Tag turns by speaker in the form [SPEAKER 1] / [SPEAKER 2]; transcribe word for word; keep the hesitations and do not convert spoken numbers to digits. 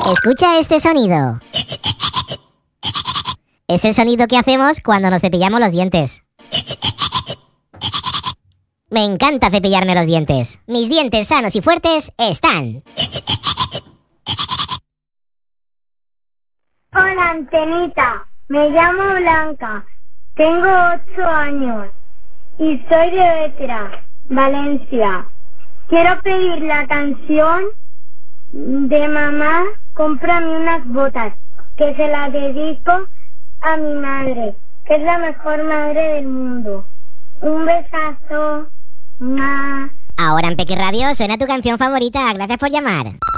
[SPEAKER 1] Escucha este sonido. Es el sonido que hacemos cuando nos cepillamos los dientes. Me encanta cepillarme los dientes. Mis dientes sanos y fuertes están.
[SPEAKER 2] Hola, Antenita. Me llamo Blanca. Tengo ocho años y soy de Bétera, Valencia. Quiero pedir la canción de Mamá, cómprame unas botas, que se la dedico a mi madre, que es la mejor madre del mundo. Un besazo. Ma.
[SPEAKER 1] Ahora en Peque Radio suena tu canción favorita. Gracias por llamar.